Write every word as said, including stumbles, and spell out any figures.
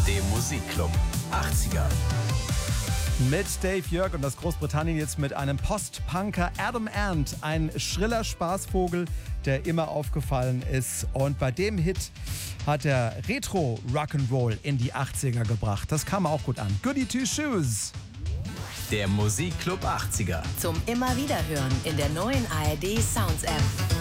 D Musikclub achtziger. Mit Dave Jörg und aus Großbritannien jetzt mit einem Post-Punker Adam Ant. Ein schriller Spaßvogel, der immer aufgefallen ist. Und bei dem Hit hat er Retro-Rock'n'Roll in die achtziger gebracht. Das kam auch gut an. Goody Two Shoes. Der Musikclub achtziger. Zum immer wieder hören in der neuen A R D Sounds App.